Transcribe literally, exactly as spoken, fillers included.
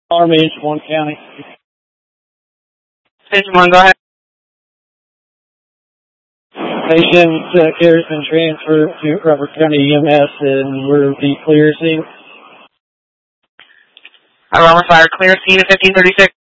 Army, one County. Station one, go ahead. Patient uh, care has been transferred to Crawford County E M S and we're the clear scene. Aroma fire, clear scene at fifteen thirty-six.